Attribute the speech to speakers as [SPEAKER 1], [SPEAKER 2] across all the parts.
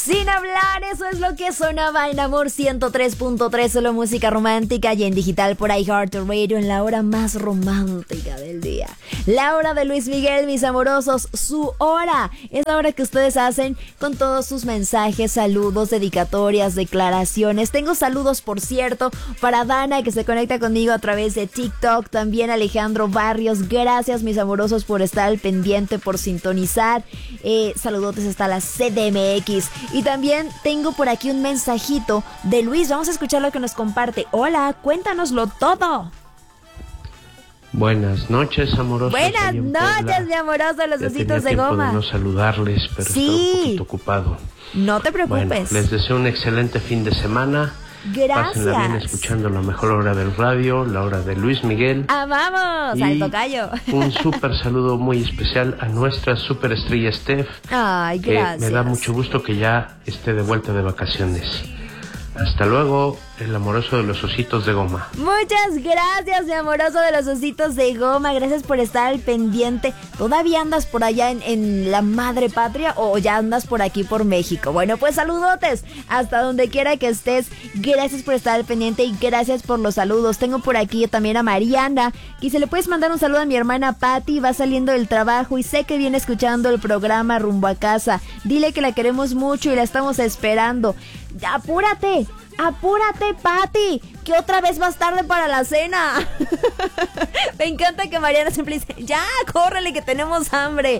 [SPEAKER 1] Sin hablar, eso es lo que sonaba en Amor 103.3, solo música romántica y en digital por iHeartRadio en la hora más romántica del día. La hora de Luis Miguel, mis amorosos, su hora. Es la hora que ustedes hacen con todos sus mensajes, saludos, dedicatorias, declaraciones. Tengo saludos, por cierto, para Dana, que se conecta conmigo a través de TikTok. También Alejandro Barrios. Gracias, mis amorosos, por estar al pendiente, por sintonizar. Saludotes hasta la CDMX. Y también tengo por aquí un mensajito de Luis. Vamos a escuchar lo que nos comparte. Hola, cuéntanoslo todo.
[SPEAKER 2] Buenas noches, amorosos.
[SPEAKER 1] Buenas noches, mi amoroso, los ositos de goma.
[SPEAKER 2] De no saludarles, pero
[SPEAKER 1] sí,
[SPEAKER 2] estaba un poquito ocupado.
[SPEAKER 1] No te preocupes.
[SPEAKER 2] Bueno, les deseo un excelente fin de semana.
[SPEAKER 1] Gracias.
[SPEAKER 2] Pásenla bien escuchando la mejor hora del radio, la hora de Luis Miguel.
[SPEAKER 1] ¡Amamos al tocayo!
[SPEAKER 2] Un súper saludo muy especial a nuestra superestrella Steph.
[SPEAKER 1] Ay, gracias.
[SPEAKER 2] Me da mucho gusto que ya esté de vuelta de vacaciones. Hasta luego, el amoroso de los ositos de goma.
[SPEAKER 1] Muchas gracias, mi amoroso de los ositos de goma. Gracias por estar al pendiente. ¿Todavía andas por allá en la madre patria o ya andas por aquí por México? Bueno, pues saludotes hasta donde quiera que estés. Gracias por estar al pendiente y gracias por los saludos. Tengo por aquí también a Mariana, que se le puedes mandar un saludo a mi hermana Patti. Va saliendo del trabajo y sé que viene escuchando el programa rumbo a casa. Dile que la queremos mucho y la estamos esperando. ¡Apúrate! ¡Apúrate, Pati! Que otra vez vas tarde para la cena. Me encanta que Mariana siempre dice: ya, córrele que tenemos hambre.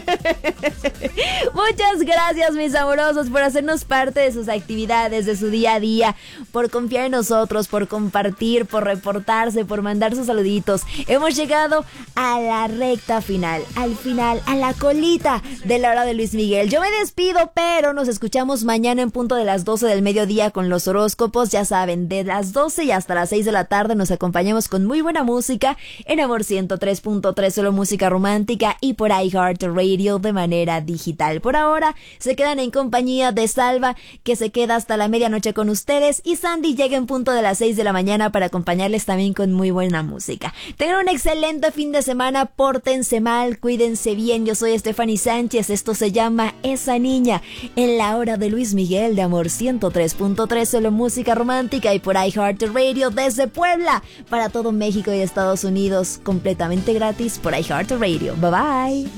[SPEAKER 1] Muchas gracias, mis amorosos, por hacernos parte de sus actividades, de su día a día, por confiar en nosotros, por compartir, por reportarse, por mandar sus saluditos. Hemos llegado a la recta final, al final, a la colita de la hora de Luis Miguel. Yo me despido, pero nos escuchamos mañana en punto de las 12 del mediodía con los horóscopos. Ya saben, de las 12 y hasta las 6 de la tarde nos acompañamos con muy buena música en Amor 103.3, solo música romántica, y por iHeartRadio de manera digital. Por ahora se quedan en compañía de Salva, que se queda hasta la medianoche con ustedes, y Sandy llega en punto de las 6 de la mañana para acompañarles también con muy buena música. Tengan un excelente fin de semana, pórtense mal, cuídense bien. Yo soy Stephanie Sánchez, esto se llama Esa Niña, en la hora de Luis Miguel de Amor 103.3, solo música romántica, y por iHeartRadio desde Puebla para todo México y Estados Unidos, completamente gratis por iHeartRadio. Bye bye.